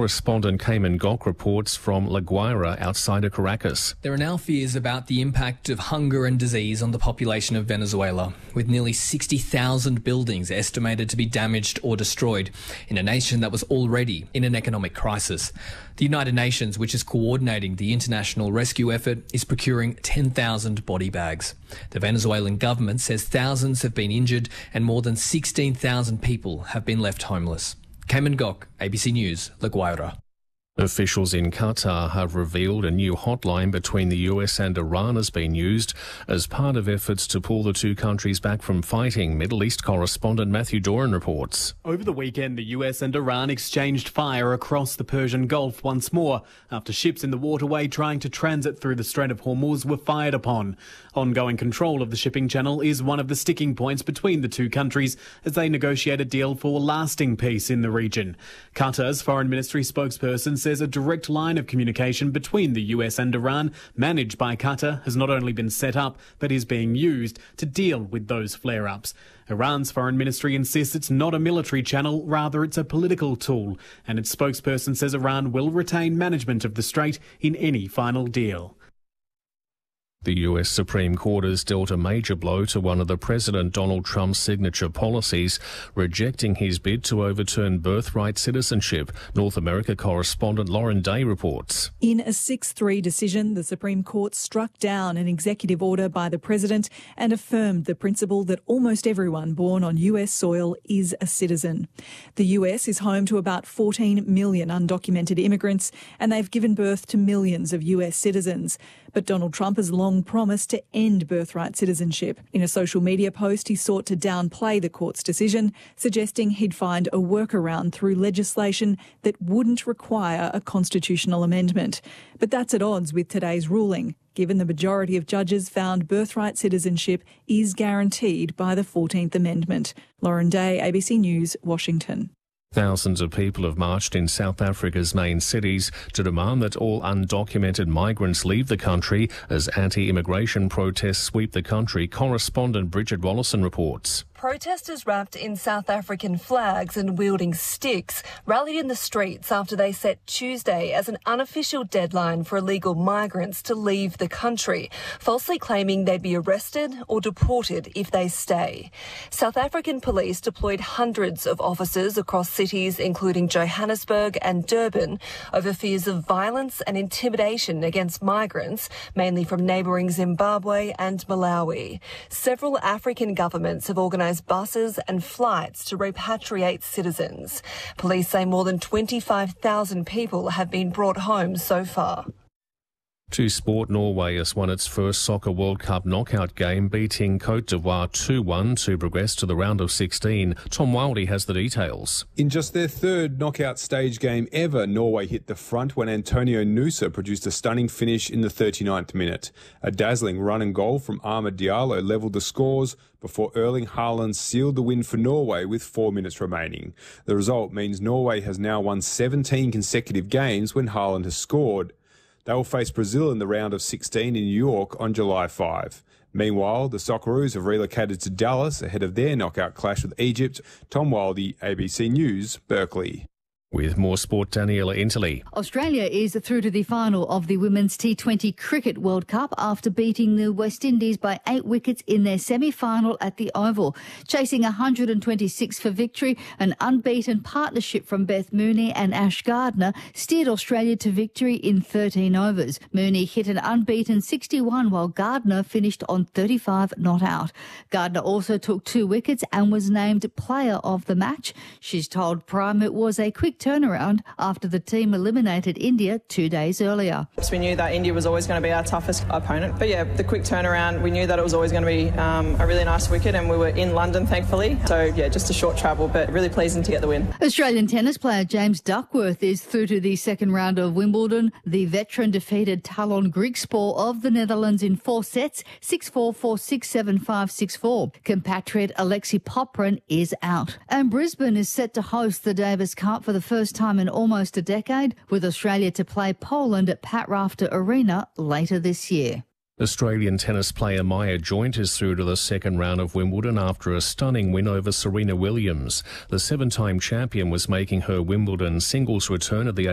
correspondent Cayman Gok reports from La Guaira outside of Caracas. There are now fears about the impact of hunger and disease on the population of Venezuela, with nearly 60,000 buildings estimated to be damaged or destroyed in a nation that was already in an economic crisis. The United Nations, which is coordinating the international rescue effort, is procuring 10,000 body bags. The Venezuelan government says thousands have been injured and more than 16,000 people have been left homeless. Cayman Gok, ABC News, La Guaira. Officials in Qatar have revealed a new hotline between the US and Iran has been used as part of efforts to pull the two countries back from fighting. Middle East correspondent Matthew Doran reports. Over the weekend, the US and Iran exchanged fire across the Persian Gulf once more after ships in the waterway trying to transit through the Strait of Hormuz were fired upon. Ongoing control of the shipping channel is one of the sticking points between the two countries as they negotiate a deal for lasting peace in the region. Qatar's foreign ministry spokesperson says a direct line of communication between the US and Iran, managed by Qatar, has not only been set up, but is being used to deal with those flare-ups. Iran's foreign ministry insists it's not a military channel, rather it's a political tool, and its spokesperson says Iran will retain management of the strait in any final deal. The US Supreme Court has dealt a major blow to one of the President Donald Trump's signature policies, rejecting his bid to overturn birthright citizenship. North America correspondent Lauren Day reports. In a 6-3 decision, the Supreme Court struck down an executive order by the President and affirmed the principle that almost everyone born on US soil is a citizen. The US is home to about 14 million undocumented immigrants, and they've given birth to millions of US citizens. But Donald Trump has long promised to end birthright citizenship. In a social media post, he sought to downplay the court's decision, suggesting he'd find a workaround through legislation that wouldn't require a constitutional amendment. But that's at odds with today's ruling, given the majority of judges found birthright citizenship is guaranteed by the 14th Amendment. Lauren Day, ABC News, Washington. Thousands of people have marched in South Africa's main cities to demand that all undocumented migrants leave the country as anti-immigration protests sweep the country. Correspondent Bridget Wallison reports. Protesters wrapped in South African flags and wielding sticks rallied in the streets after they set Tuesday as an unofficial deadline for illegal migrants to leave the country, falsely claiming they'd be arrested or deported if they stay. South African police deployed hundreds of officers across cities including Johannesburg and Durban over fears of violence and intimidation against migrants, mainly from neighbouring Zimbabwe and Malawi. Several African governments have organised buses and flights to repatriate citizens. Police say more than 25,000 people have been brought home so far. To sport, Norway has won its first Soccer World Cup knockout game, beating Cote d'Ivoire 2-1 to progress to the round of 16. Tom Wildy has the details. In just their third knockout stage game ever, Norway hit the front when Antonio Nusa produced a stunning finish in the 39th minute. A dazzling run and goal from Amad Diallo levelled the scores before Erling Haaland sealed the win for Norway with 4 minutes remaining. The result means Norway has now won 17 consecutive games when Haaland has scored. They will face Brazil in the round of 16 in New York on July 5. Meanwhile, the Socceroos have relocated to Dallas ahead of their knockout clash with Egypt. Tom Wildy, ABC News, Berkeley. With more sport, Daniela Interley. Australia is through to the final of the Women's T20 Cricket World Cup after beating the West Indies by 8 wickets in their semi-final at the Oval. Chasing 126 for victory, an unbeaten partnership from Beth Mooney and Ash Gardner steered Australia to victory in 13 overs. Mooney hit an unbeaten 61 while Gardner finished on 35 not out. Gardner also took 2 wickets and was named player of the match. She's told Prime it was a quick turnaround after the team eliminated India 2 days earlier. We knew that India was always going to be our toughest opponent. But yeah, the quick turnaround, we knew that it was always going to be a really nice wicket, and we were in London, thankfully. So yeah, just a short travel, but really pleasing to get the win. Australian tennis player James Duckworth is through to the second round of Wimbledon. The veteran defeated Talon Griekspoor of the Netherlands in 4 sets, 6-4, 4-6, 7-5, 6-4. Compatriot Alexei Poprin is out. And Brisbane is set to host the Davis Cup for the first time in almost a decade, with Australia to play Poland at Pat Rafter Arena later this year. Australian tennis player Maya Joint is through to the second round of Wimbledon after a stunning win over Serena Williams. The 7-time champion was making her Wimbledon singles return at the